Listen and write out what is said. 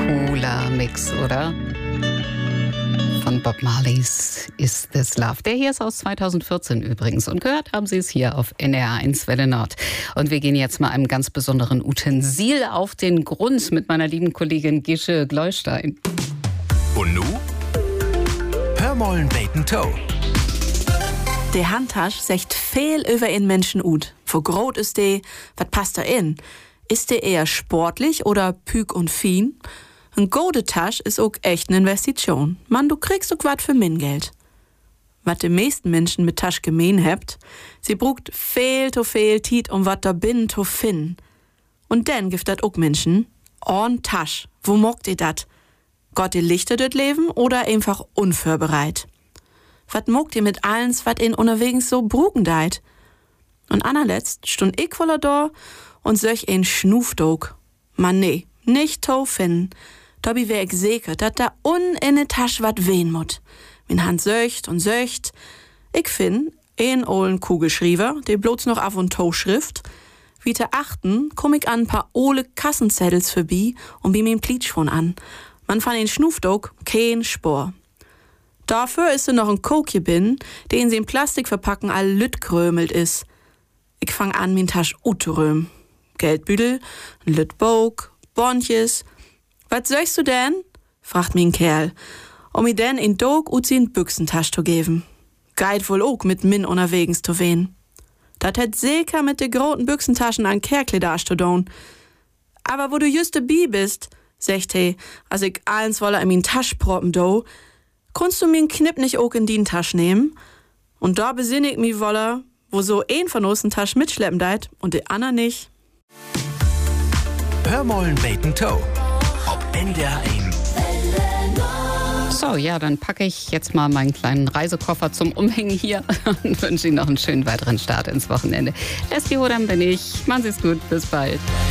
Cooler Mix, oder? Von Bob Marley's Is This Love. Der hier ist aus 2014 übrigens. Und gehört haben Sie es hier auf NDR1 Welle Nord. Und wir gehen jetzt mal einem ganz besonderen Utensil auf den Grund mit meiner lieben Kollegin Gische Gleustein. Und nu? Hör mollen beten Toe. Der Handtasch secht viel über in Menschen ut. Wo groß ist de? Was passt da in? Ist der eher sportlich oder püg und fien? Ein gute Tasch ist auch echt eine Investition. Mann, du kriegst auch wat für Geld. Was die meisten Menschen mit Tasch gemein habt, sie brugt viel Tiet, um wat da binnen zu finden. Und dann gibt dat auch Menschen, Tasch, wo mogt ihr dat? Gott ihr Lichter dort leben oder einfach unvorbereit? Wat mogt ihr mit allens, wat in unterwegs so brugen deit? Und anerletzt stund ich voller da und solch ein Schnufdog. Man nee, nicht to finden. Dabei wär ich sicher, dat da in de Tasch wat wehen mut. Min Hand söcht und söcht. Ich find ein ollen Kugelschriever, der bloß noch auf und to schrift. Wie te achten, komm ich an ein paar ole Kassenzettels vorbei und bi min Plitsch von an. Man fand den Schnufdog kein Spor. Dafür ist noch ein Kokje bin, den sie in Plastik verpacken all lütt krömelt is. Ich fang an, min Tasch utröm. Geldbüdel, ein Lüttbog, Bontjes. Was söchst du denn? fragt min Kerl, mir denn in Dog in Büchsentasch zu geben. Geit wohl auch mit min unterwegs zu wehen. Dat hätt sicher mit de groten Büchsentaschen an Kerkle dastudon. Aber wo du just dabei bist, sagt he, als ich eins wolle in min Tasch proppen do, kannst du min Knipp nicht auch in din Tasch nehmen? Und da besinn ich mi wolle, wo so ein von uns Tasch mitschleppen deit und de Anna nicht. Hör mollen beten Toe. Ob NDR1. So, ja, dann packe ich jetzt mal meinen kleinen Reisekoffer zum Umhängen hier und wünsche Ihnen noch einen schönen weiteren Start ins Wochenende. Leslie Hodam bin ich. Machen Sie es gut. Bis bald.